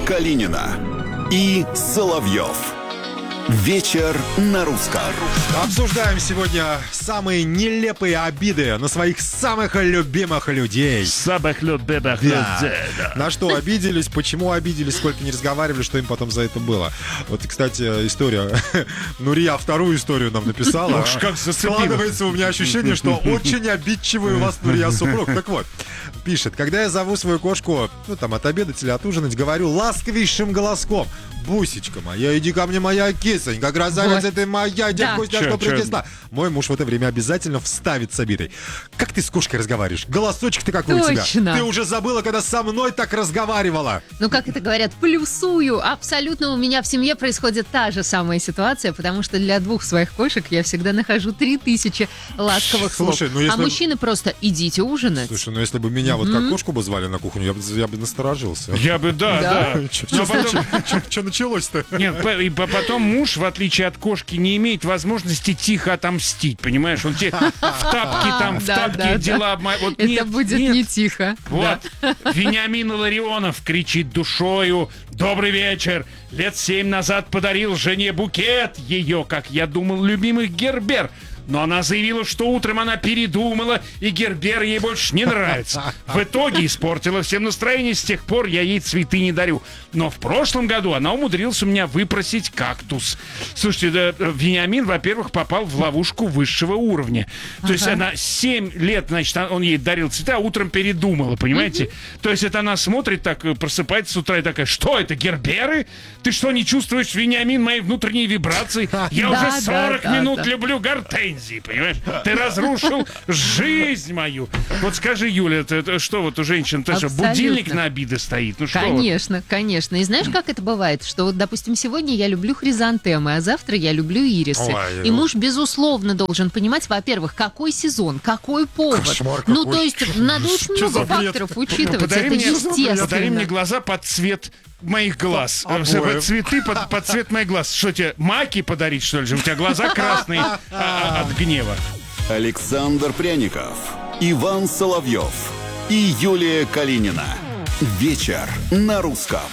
Калинина и Соловьев. Вечер на русском. Обсуждаем сегодня самые нелепые обиды на своих самых любимых людей. Самых любимых людей, да. На что обиделись, почему обиделись, сколько не разговаривали, что им потом за это было. Вот, кстати, история. Нурия вторую историю нам написала. Уж как зацепило. Складывается у меня ощущение, что очень обидчивый у вас, Нурия, супруг. Так вот, пишет: когда я зову свою кошку, отобедать или отужинать, говорю ласковейшим голоском: «Бусечка моя, иди ко мне, моя кисонька, красавица Вот. ты моя, Да. вкусняшка принесла». Мой муж в это время обязательно вставит с обидой: «Как ты с кошкой разговариваешь? Голосочек ты какой у тебя? Точно. Ты уже забыла, когда со мной так разговаривала». Ну, как это говорят, плюсую. Абсолютно у меня в семье происходит та же самая ситуация, потому что для двух своих кошек я всегда нахожу 3000 ласковых слов. Слушай, ну если- А мужчины просто идите ужинать. Слушай, ну если бы меня вот как кошку бы звали на кухню, я бы насторожился. Я бы, да. Но потом- Что началось-то? Нет, потом муж, в отличие от кошки, не имеет возможности тихо отомстить, понимаешь? Он тебе в тапки Да. дела... Вот Это нет, будет нет. не тихо. Вот, Вениамин Илларионов кричит душою: «Добрый вечер! Лет 7 назад подарил жене букет ее, как я думал, любимых гербер. Но она заявила, что утром она передумала, и гербер ей больше не нравится. В итоге испортила всем настроение, с тех пор я ей цветы не дарю. Но в прошлом году она умудрилась у меня выпросить кактус». Слушайте, да, Вениамин, во-первых, попал в ловушку высшего уровня. То есть она 7 лет, значит, он ей дарил цветы, а утром передумала, понимаете? То есть это она смотрит так, просыпается с утра и такая: «Что это, герберы? Ты что, не чувствуешь, Вениамин, мои внутренние вибрации? Я Да, уже 40 да, минут да. люблю гортензии, понимаешь? Ты разрушил жизнь мою». Вот скажи, Юля, это что вот у женщин? Ты что, Абсолютно. будильник на обиды стоит? Ну что? Конечно, конечно. И знаешь, как это бывает? Что вот, допустим, сегодня я люблю хризантемы, а завтра я люблю ирисы. Ой, И муж, безусловно, должен понимать, во-первых, какой сезон, какой повод. Кошмар Ну, какой. то есть, надо очень Что много за бред? факторов учитывать. Подари Это мне, естественно. подари мне глаза под цвет моих глаз. Обоев. Цветы под цвет моих глаз. Что тебе, маки подарить, что ли? У тебя глаза красные от гнева. Александр Пряников, Иван Соловьев и Юлия Калинина. Вечер на русском.